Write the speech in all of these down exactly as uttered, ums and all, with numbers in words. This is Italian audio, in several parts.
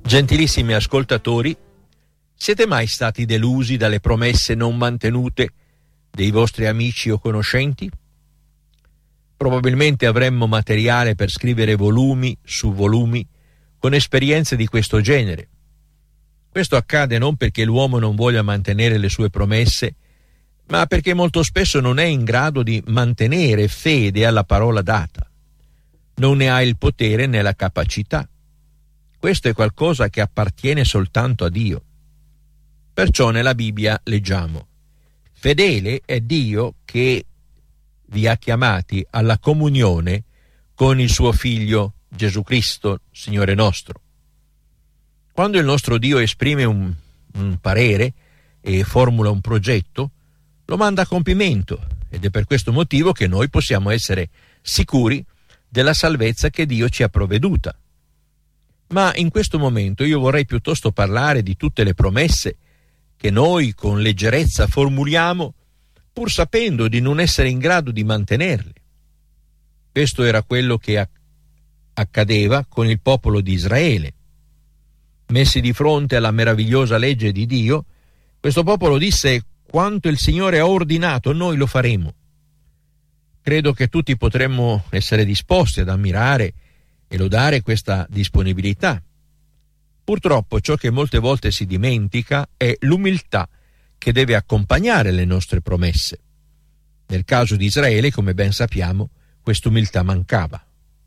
Gentilissimi ascoltatori, siete mai stati delusi dalle promesse non mantenute dei vostri amici o conoscenti? Probabilmente avremmo materiale per scrivere volumi su volumi con esperienze di questo genere. Questo accade non perché l'uomo non voglia mantenere le sue promesse, ma perché molto spesso non è in grado di mantenere fede alla parola data. Non ne ha il potere né la capacità. Questo è qualcosa che appartiene soltanto a Dio. Perciò nella Bibbia leggiamo: fedele è Dio che vi ha chiamati alla comunione con il suo Figlio Gesù Cristo, Signore nostro. Quando il nostro Dio esprime un, un parere e formula un progetto, lo manda a compimento, ed è per questo motivo che noi possiamo essere sicuri della salvezza che Dio ci ha provveduta. Ma in questo momento io vorrei piuttosto parlare di tutte le promesse che noi con leggerezza formuliamo pur sapendo di non essere in grado di mantenerle. Questo era quello che accadeva con il popolo di Israele. Messi di fronte alla meravigliosa legge di Dio, questo popolo disse: quanto il Signore ha ordinato, noi lo faremo. Credo che tutti potremmo essere disposti ad ammirare e lodare questa disponibilità. Purtroppo ciò che molte volte si dimentica è l'umiltà che deve accompagnare le nostre promesse. Nel caso di Israele, come ben sappiamo, quest'umiltà mancava.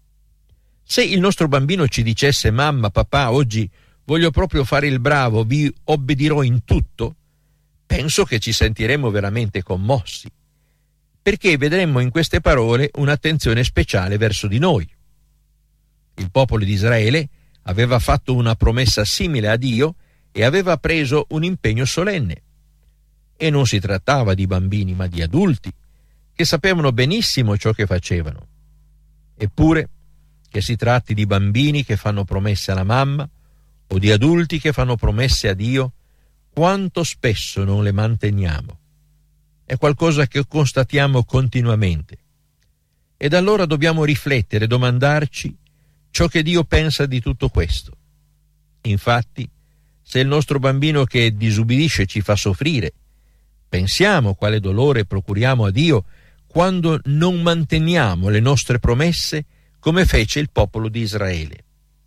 Se il nostro bambino ci dicesse: mamma, papà, oggi voglio proprio fare il bravo, vi obbedirò in tutto, penso che ci sentiremmo veramente commossi, perché vedremmo in queste parole un'attenzione speciale verso di noi. Il popolo di Israele aveva fatto una promessa simile a Dio e aveva preso un impegno solenne. E non si trattava di bambini, ma di adulti, che sapevano benissimo ciò che facevano. Eppure, che si tratti di bambini che fanno promesse alla mamma o di adulti che fanno promesse a Dio, quanto spesso non le manteniamo. È qualcosa che constatiamo continuamente. Ed allora dobbiamo riflettere e domandarci ciò che Dio pensa di tutto questo. Infatti, se il nostro bambino che disubbidisce ci fa soffrire, pensiamo quale dolore procuriamo a Dio quando non manteniamo le nostre promesse come fece il popolo di Israele.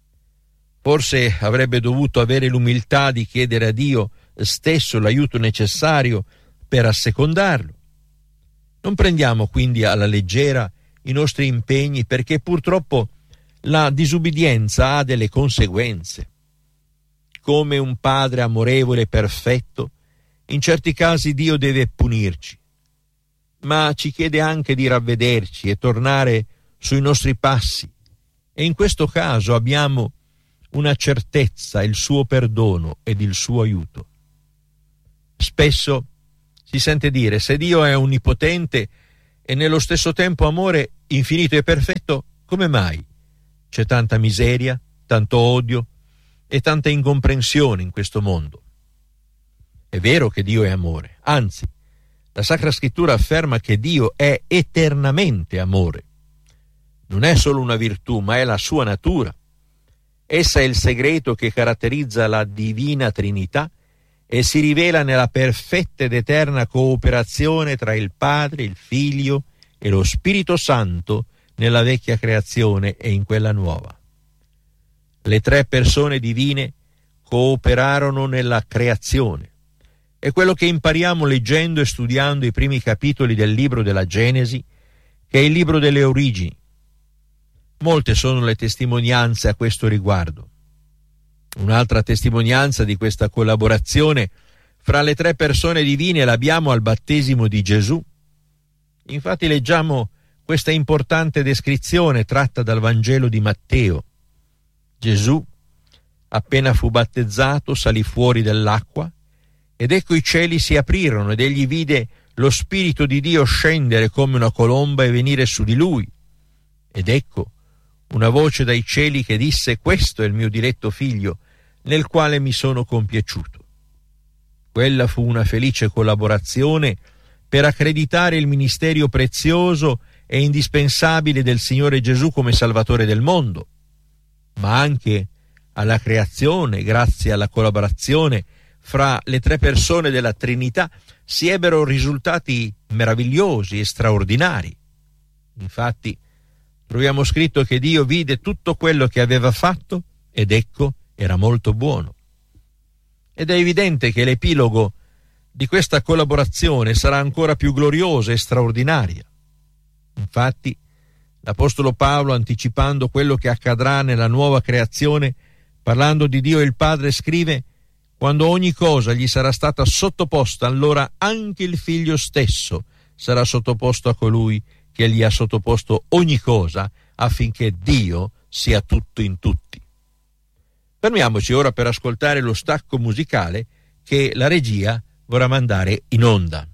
Forse avrebbe dovuto avere l'umiltà di chiedere a Dio stesso l'aiuto necessario per assecondarlo. Non prendiamo quindi alla leggera i nostri impegni, perché purtroppo la disubbidienza ha delle conseguenze. Come un padre amorevole e perfetto, in certi casi Dio deve punirci, ma ci chiede anche di ravvederci e tornare sui nostri passi, e in questo caso abbiamo una certezza, il suo perdono ed il suo aiuto. Spesso si sente dire: se Dio è onnipotente e nello stesso tempo amore infinito e perfetto, come mai c'è tanta miseria, tanto odio e tanta incomprensione in questo mondo? È vero che Dio è amore, anzi, la Sacra Scrittura afferma che Dio è eternamente amore. Non è solo una virtù, ma è la sua natura. Essa è il segreto che caratterizza la Divina Trinità e si rivela nella perfetta ed eterna cooperazione tra il Padre, il Figlio e lo Spirito Santo nella vecchia creazione e in quella nuova. Le tre persone divine cooperarono nella creazione. È quello che impariamo leggendo e studiando i primi capitoli del libro della Genesi, che è il libro delle origini. Molte sono le testimonianze a questo riguardo. Un'altra testimonianza di questa collaborazione fra le tre persone divine l'abbiamo al battesimo di Gesù. Infatti leggiamo questa importante descrizione tratta dal Vangelo di Matteo. Gesù, appena fu battezzato, salì fuori dall'acqua, ed ecco i cieli si aprirono ed egli vide lo Spirito di Dio scendere come una colomba e venire su di lui. Ed ecco una voce dai cieli che disse: questo è il mio diletto figlio, nel quale mi sono compiaciuto. Quella fu una felice collaborazione per accreditare il ministero prezioso e indispensabile del Signore Gesù come Salvatore del mondo, ma anche alla creazione, grazie alla collaborazione fra le tre persone della Trinità, si ebbero risultati meravigliosi e straordinari. Infatti, troviamo scritto che Dio vide tutto quello che aveva fatto ed ecco, era molto buono. Ed è evidente che l'epilogo di questa collaborazione sarà ancora più gloriosa e straordinaria. Infatti, l'Apostolo Paolo, anticipando quello che accadrà nella nuova creazione, parlando di Dio il Padre, scrive: quando ogni cosa gli sarà stata sottoposta, allora anche il Figlio stesso sarà sottoposto a colui che gli ha sottoposto ogni cosa, affinché Dio sia tutto in tutti. Fermiamoci ora per ascoltare lo stacco musicale che la regia vorrà mandare in onda.